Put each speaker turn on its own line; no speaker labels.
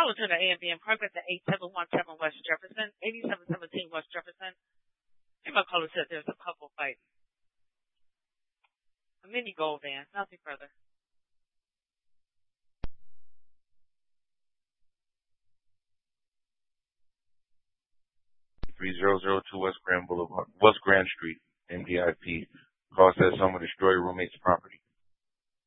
caller to the AMBM program at 8717 West Jefferson, 8717 West Jefferson. My caller said there's a couple fighting. A mini gold van, nothing further.
3002 West Grand Street, MDIP. Call says someone destroyed roommate's property.